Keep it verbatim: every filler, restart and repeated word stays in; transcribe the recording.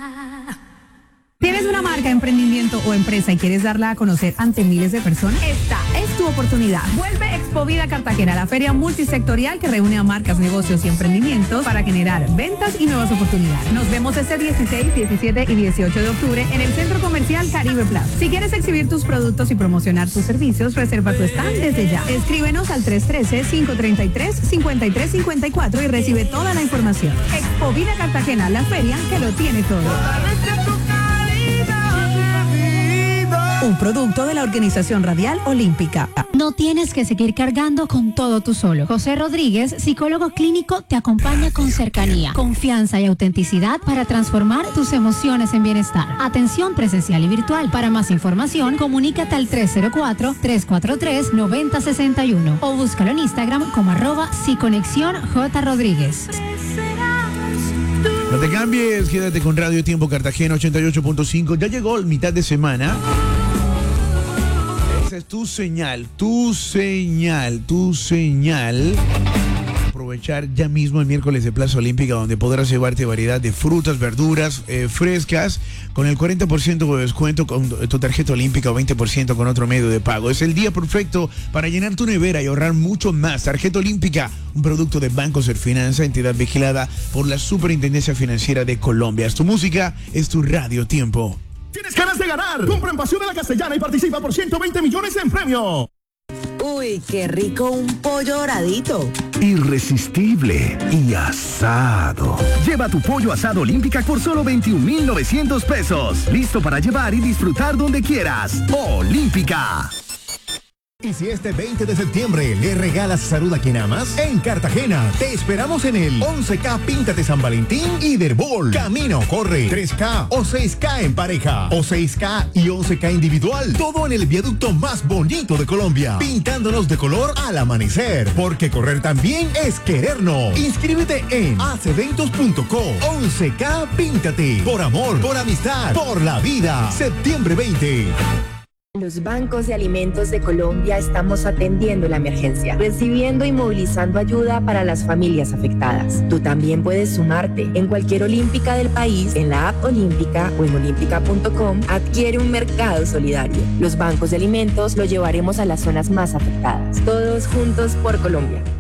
¿Tienes una marca, emprendimiento o empresa y quieres darla a conocer ante miles de personas? Esta es tu oportunidad. Vuelve Expovida Cartagena, la feria multisectorial que reúne a marcas, negocios y emprendimientos para generar ventas y nuevas oportunidades. Nos vemos este dieciséis, diecisiete y dieciocho de octubre en el Centro Comercial Caribe Plaza. Si quieres exhibir tus productos y promocionar tus servicios, reserva tu stand desde ya. Escríbenos al tres uno tres, cinco tres tres, cinco tres cinco cuatro y recibe toda la información. Expovida Cartagena, la feria que lo tiene todo. Un producto de la Organización Radial Olímpica. No tienes que seguir cargando con todo tú solo. José Rodríguez, psicólogo clínico, te acompaña con cercanía, confianza y autenticidad para transformar tus emociones en bienestar. Atención presencial y virtual. Para más información, comunícate al tres cero cuatro, tres cuatro tres, nueve cero seis uno o búscalo en Instagram como arroba psiconexión J. Rodríguez. No te cambies, quédate con Radio Tiempo Cartagena ochenta y ocho punto cinco. Ya llegó mitad de semana. Esa es tu señal, tu señal, tu señal. Aprovechar ya mismo el miércoles de Plaza Olímpica, donde podrás llevarte variedad de frutas, verduras eh, frescas con el cuarenta por ciento de descuento con tu tarjeta olímpica o veinte por ciento con otro medio de pago. Es el día perfecto para llenar tu nevera y ahorrar mucho más. Tarjeta Olímpica, un producto de Banco Serfinanza, entidad vigilada por la Superintendencia Financiera de Colombia. Es tu música, es tu Radio Tiempo. ¿Tienes ganas de ganar? Compra en Pasión de la Castellana y participa por ciento veinte millones en premio. Uy, qué rico un pollo doradito. Irresistible y asado. Lleva tu pollo asado Olímpica por solo veintiún mil novecientos pesos. Listo para llevar y disfrutar donde quieras. Olímpica. ¿Y si este veinte de septiembre le regalas salud a quien amas? En Cartagena te esperamos en el once K Píntate San Valentín y Derbol. Camino, corre tres K o seis K en pareja o seis K y once K individual. Todo en el viaducto más bonito de Colombia. Pintándonos de color al amanecer. Porque correr también es querernos. Inscríbete en aceventos punto co. once K Píntate. Por amor, por amistad, por la vida. Septiembre veinte. Los bancos de alimentos de Colombia estamos atendiendo la emergencia, recibiendo y movilizando ayuda para las familias afectadas. Tú también puedes sumarte. En cualquier olímpica del país, en la app Olímpica o en olímpica punto com, adquiere un mercado solidario. Los bancos de alimentos lo llevaremos a las zonas más afectadas. Todos juntos por Colombia.